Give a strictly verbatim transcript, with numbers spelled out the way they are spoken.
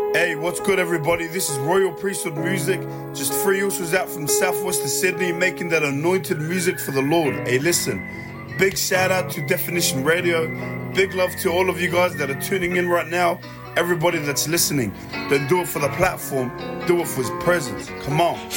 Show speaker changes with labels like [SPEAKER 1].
[SPEAKER 1] Hey, what's good, everybody? This is Royal Priesthood Music. Just three ushers out from southwest of Sydney making that anointed music for the Lord. Hey, listen, big shout out to Definition Radio. Big love to all of you guys that are tuning in right now. Everybody that's listening, don't do it for the platform, do it for his presence. Come on.